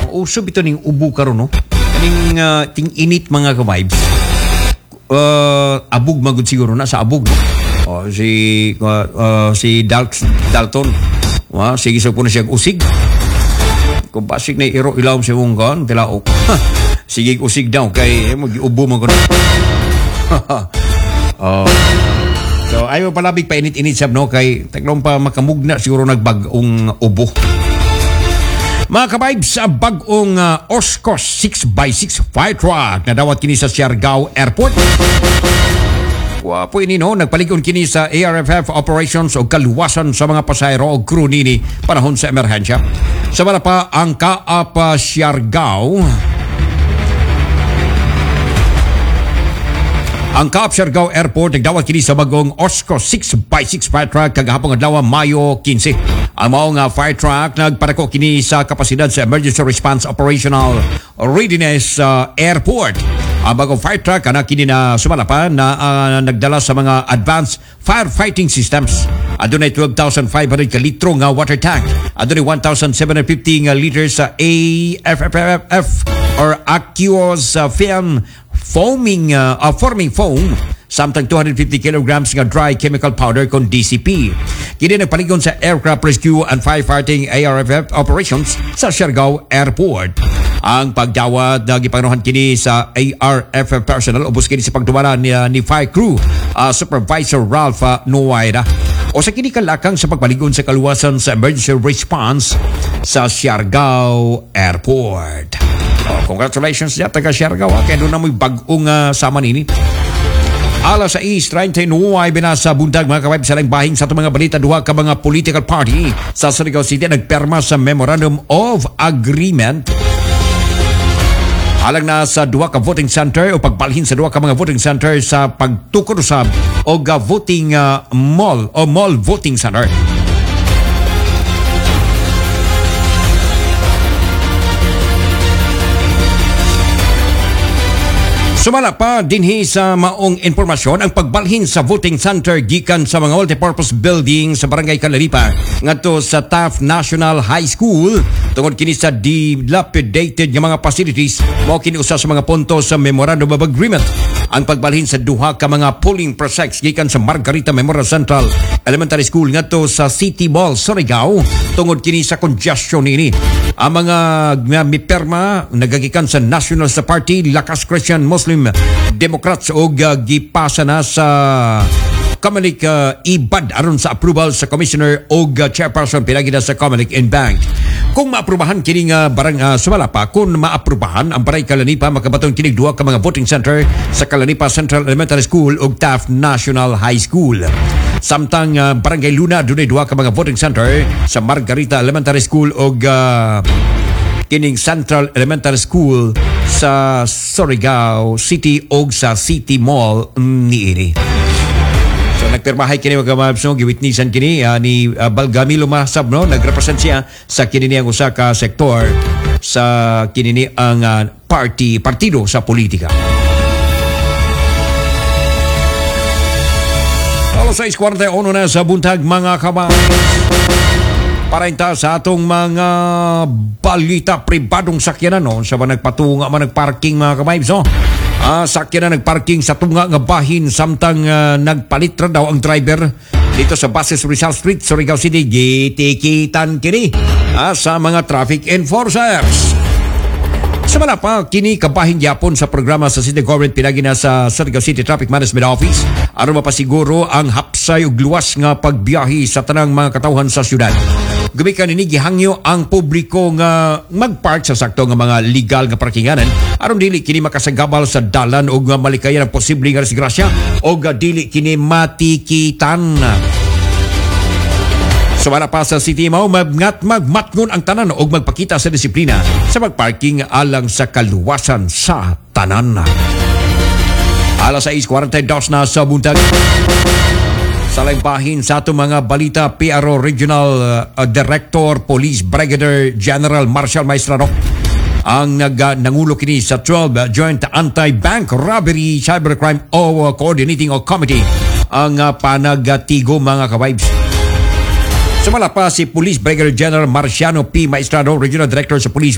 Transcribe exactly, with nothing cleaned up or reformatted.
Uso bito ning ubo karon no. Kaning uh, ting init mga ka-vibes. Uh, abog magud siguro na sa abog. Oh, si uh, uh, si Dal Dalton. Wa sige sa puno siya usig. Kung basig na iro ilawom si mong kan tilaok. Sige usig daw kay mag-ubo man kuno. Oh. So ayo palabig pa init-init sab no kay taglong pa makamugna siguro nagbag-ong ubo. Mga ka-vibes, sa bag-ong uh, Oscos six by six fire truck na dawat kini sa Siargao Airport. Wapo ini no, nagpalig-on kini sa A R F F operations o kaluwasan sa mga pasahero o crew nini panahon sa emerhensya. Sa wala pa ang Kaap uh, Siargao. Ang Kaap Siargao Airport nagdawat kini sa bagong Oscos six by six fire truck kagahapon adlaw Mayo fifteen. Ang mao nga fire truck nagpadako kini sa kapasidad sa emergency response operational readiness uh, airport. Ang bagong fire truck ana kini na sumalapan na uh, nagdala sa mga advanced firefighting systems. Adunay twelve thousand five hundred ka litro nga water tank. Adunay one thousand seven hundred fifty nga liters sa A F F F F or aqueous uh, film foaming uh, uh, forming foam samtang two hundred fifty kilograms nga dry chemical powder kon D C P. Kini nagpaligon sa Aircraft Rescue and Firefighting A R F F operations sa Siargao Airport. Ang pagdawat na gipangunahan kini sa A R F F personnel ubos kini sa pagdumala ni, uh, ni fire crew uh, Supervisor Ralph uh, Nuwaira. O sa kini kalakang sa pagpaligon sa kaluwasan sa emergency response sa Siargao Airport. Oh, congratulations ya taga Siargao kaya doon na mo'y bag-ong uh, sama nini. Alas sais thirty-nine binasa buntag mga ka-vibe sa lang bahing sa itong mga balita duha ka mga political party sa Surigao City nagperma sa Memorandum of Agreement alang na sa duha ka voting center o pagbalhin sa duha ka mga voting center sa pagtukod usab o ga voting uh, mall o mall voting center. Sumala pa dinhi sa maong informasyon ang pagbalhin sa voting center gikan sa mga multipurpose building sa Barangay Calaripa ngadto sa Taft National High School tungod kini sa dilapidated nga mga facilities mao kini usa sa mga punto sa Memorandum of Agreement. Ang pagbalhin sa duha ka mga polling precincts gikan sa Margarita Memorial Central Elementary School ngadto sa City Mall Surigao tungod kini sa congestion nini. Ang mga nga miperma nagagikan sa National sa Party, Lakas Christian Muslim Democrats o uh, gipasa na sa Comelec uh, ibad aron sa approval sa Commissioner o uh, Chairperson pinagida sa Comelec and Bank. Kung maaprubahan kini nga barang uh, sumalapa, kung maaprubahan ang Baray Calanipa makabatong kinig duha ka mga voting center sa Calanipa Central Elementary School ug Taft National High School. Samtang uh, Barangay Luna dunay duha ka mga voting center sa Margarita Elementary School ug uh, kining Central Elementary School sa Surigao City ug sa City Mall niini. So nagpirmahay kini mga mabs no giwitnisan kini uh, ni uh, Balgamilo Masab no nagrepresent siya sa kini ang usa ka sektor sa kini ang uh, party partido sa politika. Alas sais forty-one na sa buntag mga kabay. Parainta sa atong mga balita pribadong sakyanan no sa ba nagpatunga man nagparking mga ka-vibes no. Ah, sakyanan nagparking sa tunga nga bahin samtang uh, nagpalit ra daw ang driver dito sa Bases Rizal Street, Surigao City. Gitikitan kini ah, sa mga traffic enforcers. Samala pa kini kabahin gyapon sa programa sa City Government pinagi na sa Surigao City Traffic Management Office aron mapasiguro ang hapsay ug luwas nga pagbiyahe sa tanang mga katawhan sa syudad. Gumikan ini gihangyo ang publiko nga magpark sa sakto nga mga legal nga parkinganan aron dili kini makasagabal sa dalan o nga malikayan ang posibleng nga disgrasya o nga dili kini matikitan. Sumara pa sa City Mao magngat magmatngon ang tanan o magpakita sa disiplina sa magparking alang sa kaluwasan sa tanan. Alas sais forty-two na sa buntag. Sa lampahin sa atong mga balita, P R O Regional uh, Director Police Brigadier General Marshal Maestrano ang nag, uh, nangulo kini sa twelve uh, Joint Anti-Bank Robbery Cybercrime o uh, Coordinating o Committee ang uh, panagatigo mga ka-vibes. Sumala pa si Police Brigadier General Marciano P. Maestrano, Regional Director sa Police